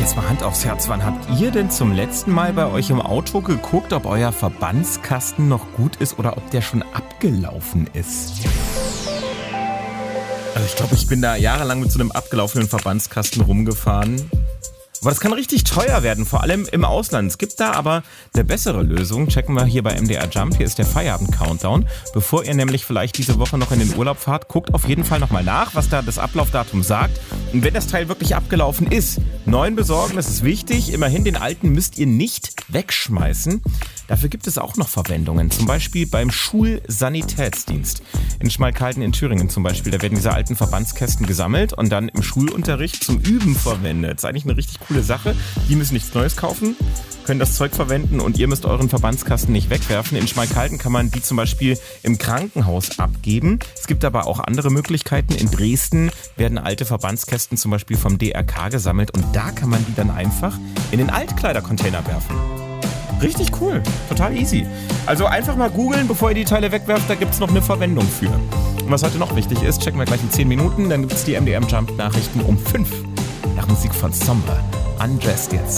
Jetzt mal Hand aufs Herz, wann habt ihr denn zum letzten Mal bei euch im Auto geguckt, ob euer Verbandskasten noch gut ist oder ob der schon abgelaufen ist? Also ich glaube, ich bin da jahrelang mit so einem abgelaufenen Verbandskasten rumgefahren. Aber das kann richtig teuer werden, vor allem im Ausland. Es gibt da aber eine bessere Lösung. Checken wir hier bei MDR Jump. Hier ist der Feierabend-Countdown. Bevor ihr nämlich vielleicht diese Woche noch in den Urlaub fahrt, guckt auf jeden Fall nochmal nach, was da das Ablaufdatum sagt. Und wenn das Teil wirklich abgelaufen ist, neuen besorgen, das ist wichtig. Immerhin, den alten müsst ihr nicht wegschmeißen. Dafür gibt es auch noch Verwendungen, zum Beispiel beim Schulsanitätsdienst. In Schmalkalden in Thüringen zum Beispiel, da werden diese alten Verbandskästen gesammelt und dann im Schulunterricht zum Üben verwendet. Das ist eigentlich eine richtig coole Sache. Die müssen nichts Neues kaufen, können das Zeug verwenden und ihr müsst euren Verbandskasten nicht wegwerfen. In Schmalkalden kann man die zum Beispiel im Krankenhaus abgeben. Es gibt aber auch andere Möglichkeiten. In Dresden werden alte Verbandskästen zum Beispiel vom DRK gesammelt und da kann man die dann einfach in den Altkleidercontainer werfen. Richtig cool, total easy. Also einfach mal googeln, bevor ihr die Teile wegwerft, da gibt's noch eine Verwendung für. Und was heute noch wichtig ist, checken wir gleich in 10 Minuten, dann gibt's die MDR Jump Nachrichten um 5. Nach Musik von Somber. Undressed jetzt.